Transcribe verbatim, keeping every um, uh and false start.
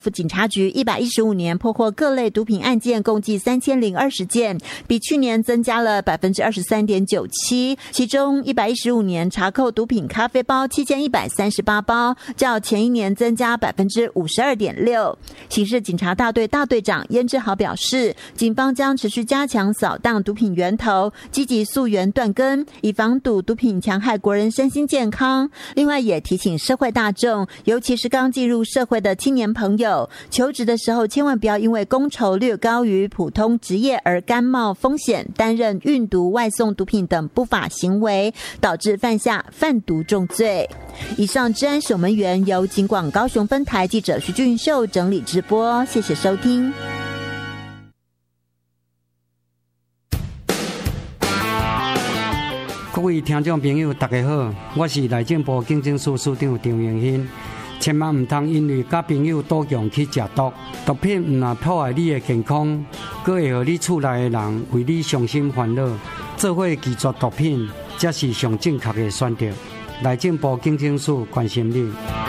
警察局一百一十五年破获各类毒品案件共计三千零二十件，比去年增加了百分之二十三点九七。其中一百一十五年查扣毒品咖啡包七千一百三十八包，较前一年增加百分之五十二点六。刑事警察大队大队长燕志豪表示，警方将持续加强扫荡毒品源头，积极溯源断根，以防堵毒品强害国人身心健康。另外也提醒社会大众，尤其是刚进入社会的青年朋友，求职的时候千万不要因为工酬略高于普通职业而甘冒风险，担任运毒、外送毒品等不法行为，导致犯下贩毒重罪。以上治安守门员由警广高雄分台记者徐俊秀整理直播，谢谢收听。 各位听众朋友大家好，我是内政部警政署署长张永新。千万唔通因为甲朋友赌强去食毒，毒品唔但破坏你的健康，阁会互你厝内的人为你伤心烦恼，做伙拒绝毒品，才是上正确的选择。内政部警政署关心你。